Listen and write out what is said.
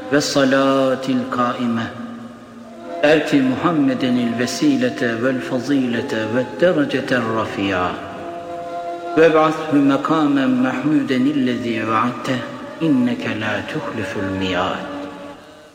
ve salatil kaime erti Muhammedenil vesilete vel fazilete ve dereceter rafi'a ve ba'athu mekamen mahmudenillezî ve'adte inneke la tuhliful miyad.